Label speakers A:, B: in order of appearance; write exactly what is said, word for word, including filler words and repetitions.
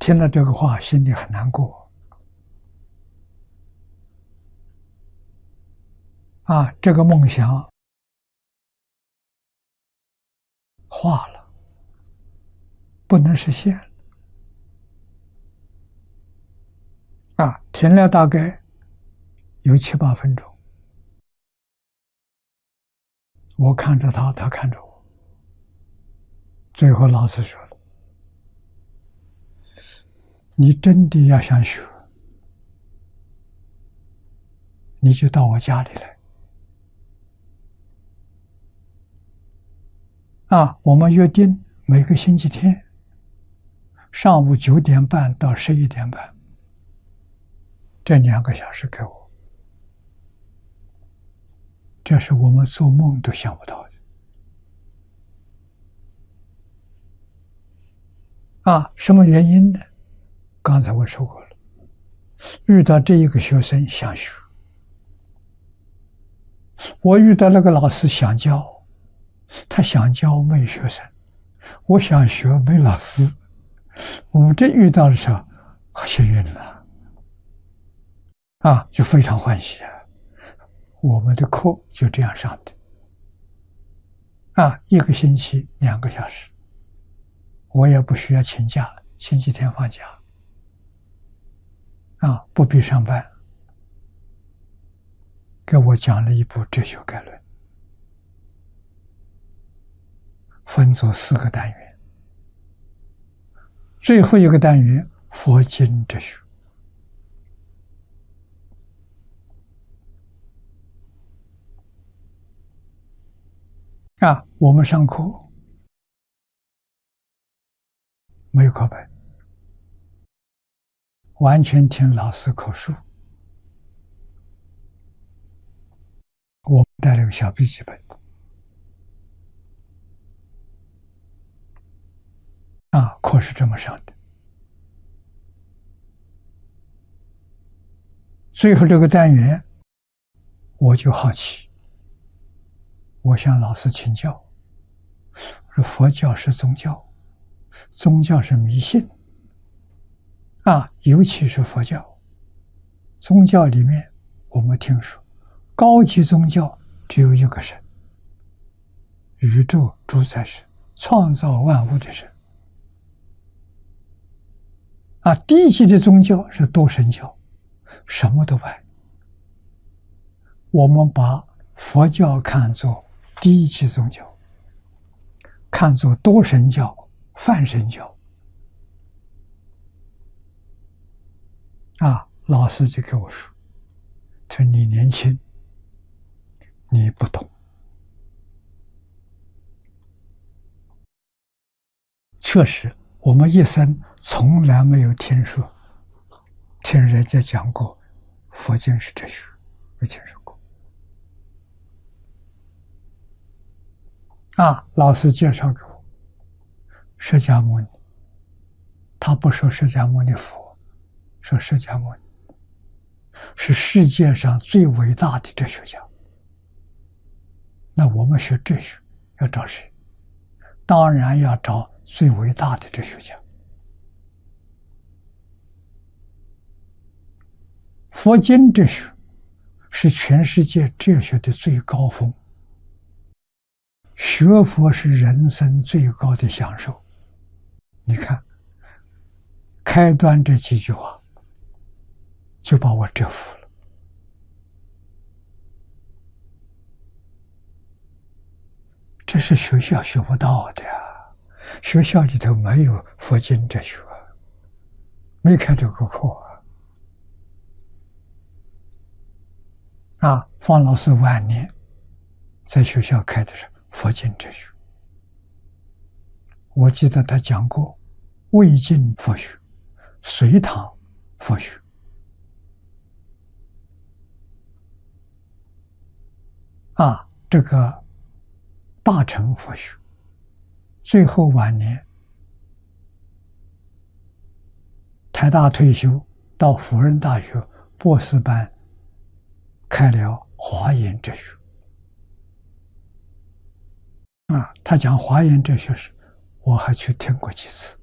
A: 听了这个话，心里很难过。啊，这个梦想化了，不能实现了。啊，停了大概有七八分钟，我看着他，他看着我，最后老师说了：“你真的要想学，你就到我家里来。啊，我们约定每个星期天上午九点半到十一点半，这两个小时给我。这是我们做梦都想不到的。啊，什么原因呢？刚才我说过了，遇到这一个学生想学，我遇到那个老师想教，他想教没学生，我想学没老师，我们这遇到的时候可幸运了，啊，就非常欢喜啊！我们的课就这样上的，啊，一个星期两个小时，我也不需要请假，星期天放假，啊，不必上班，给我讲了一部哲学概论，分作四个单元，最后一个单元佛经哲学。啊，我们上课没有课本，完全听老师口述。我带了个小笔记本，啊，课是这么上的。最后这个单元，我就好奇，我向老师请教，我说佛教是宗教，宗教是迷信，啊，尤其是佛教。宗教里面，我们听说，高级宗教只有一个神，宇宙主宰神，创造万物的神。啊，低级的宗教是多神教，什么都拜。我们把佛教看作低级宗教，看作多神教、泛神教。啊，老师就跟我说：“他说你年轻，你不懂。确实，我们一生从来没有听说，听人家讲过佛经是哲学，没听说过。”啊，老师介绍给我，释迦牟尼，他不说释迦牟尼佛，说释迦牟尼是世界上最伟大的哲学家。那我们学哲学要找谁？当然要找最伟大的哲学家。佛经哲学是全世界哲学的最高峰。学佛是人生最高的享受。你看，开端这几句话就把我折服了。这是学校学不到的呀，学校里头没有佛经哲学，没开这个课啊。啊，方老师晚年在学校开的是佛经哲学，我记得他讲过魏晋佛学、隋唐佛学。啊，这个大乘佛学，最后晚年台大退休，到辅仁大学博士班开了华严哲学。啊，他讲华严哲学时，我还去听过几次。